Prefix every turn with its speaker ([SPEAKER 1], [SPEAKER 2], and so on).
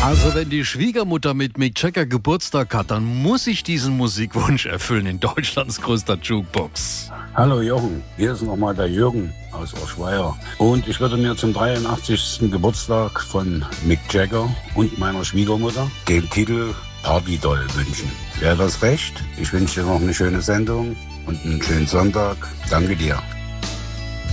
[SPEAKER 1] Also wenn die Schwiegermutter mit Mick Jagger Geburtstag hat, dann muss ich diesen Musikwunsch erfüllen in Deutschlands größter Jukebox.
[SPEAKER 2] Hallo Jochen, hier ist nochmal der Jürgen aus Oschweier. Und ich würde mir zum 83. Geburtstag von Mick Jagger und meiner Schwiegermutter den Titel Partydoll wünschen. Wäre das recht? Ich wünsche dir noch eine schöne Sendung und einen schönen Sonntag. Danke dir.